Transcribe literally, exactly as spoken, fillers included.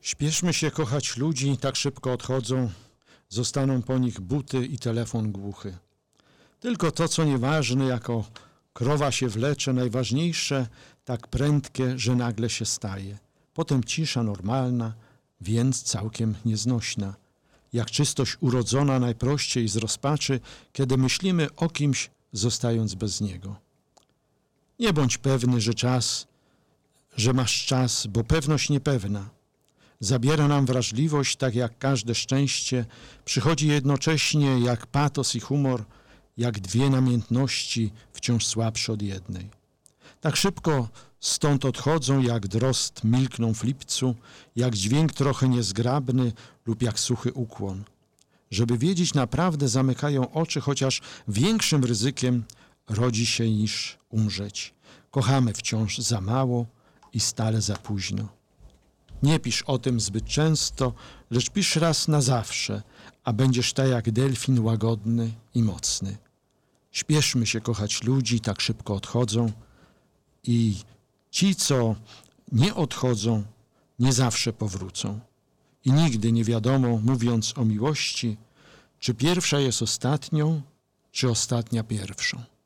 Śpieszmy się kochać ludzi, tak szybko odchodzą, zostaną po nich buty i telefon głuchy. Tylko to, co nieważne, jako krowa się wlecze, najważniejsze, tak prędkie, że nagle się staje. Potem cisza normalna, więc całkiem nieznośna. Jak czystość urodzona najprościej z rozpaczy, kiedy myślimy o kimś, zostając bez niego. Nie bądź pewny, że czas, że masz czas, bo pewność niepewna. Zabiera nam wrażliwość, tak jak każde szczęście, przychodzi jednocześnie jak patos i humor, jak dwie namiętności wciąż słabsze od jednej. Tak szybko stąd odchodzą, jak drozd milkną w lipcu, jak dźwięk trochę niezgrabny lub jak suchy ukłon. Żeby wiedzieć naprawdę, zamykają oczy, chociaż większym ryzykiem rodzi się niż umrzeć. Kochamy wciąż za mało i stale za późno. Nie pisz o tym zbyt często, lecz pisz raz na zawsze, a będziesz tak jak delfin łagodny i mocny. Śpieszmy się kochać ludzi, tak szybko odchodzą i ci, co nie odchodzą, nie zawsze powrócą. I nigdy nie wiadomo, mówiąc o miłości, czy pierwsza jest ostatnią, czy ostatnia pierwszą.